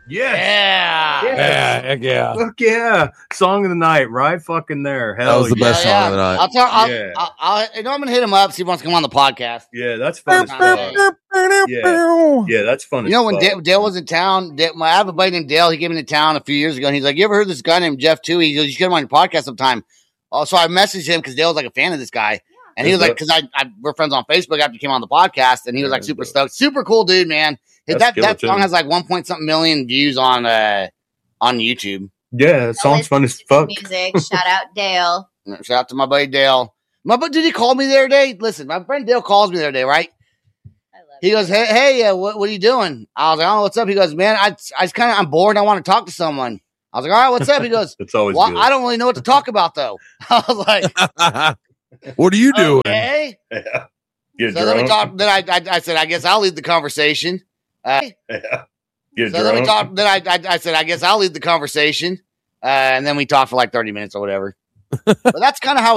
Yes. Yeah. Yes. Heck yeah. Fuck yeah. Song of the night, right fucking there. Hell That was the yeah. best song of the night. I'll tell. Yeah. I'm gonna hit him up. See if he wants to come on the podcast. Yeah, that's fun as fuck. Yeah, that's fun as You know, when fuck. Dale was in town, I have a buddy named Dale. He came into town a few years ago, and he's like, "You ever heard this guy named Jeff Toohey?" He goes, "You should get him on your podcast sometime." Oh, so I messaged him because Dale was like a fan of this guy, and he was like, "Because we're friends on Facebook after he came on the podcast," and he was like super stoked, super cool dude, man. That song has like 1 point something million views on YouTube. Yeah, that song's fun as fuck. Music. Shout out Dale. Shout out to my buddy Dale. Did he call me the other day? Listen, my friend Dale calls me the other day, right? He goes, hey, what are you doing? I was like, oh, what's up? He goes, man, I'm bored. I want to talk to someone. I was like, all right, what's up? He goes, it's always well, good. I don't really know what to talk about though. I was like, what are you doing? Okay. Yeah. So then we talked. Then I said, I guess I'll lead the conversation. Yeah. So then we talked. Then I said, I guess I'll lead the conversation. And then we talked for like 30 minutes or whatever. But that's kind of how